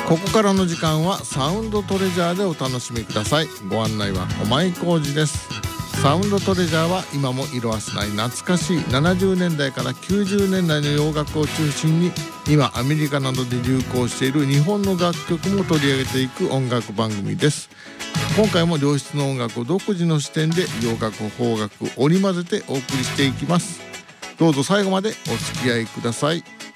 ここからの時間はサウンドトレジャーでお楽しみください。ご案内は駒井浩二です。サウンドトレジャーは今も色褪せない懐かしい70年代から90年代の洋楽を中心に、今アメリカなどで流行している日本の楽曲も取り上げていく音楽番組です。今回も良質の音楽を独自の視点で洋楽邦楽織り交ぜてお送りしていきます。どうぞ最後までお付き合いください。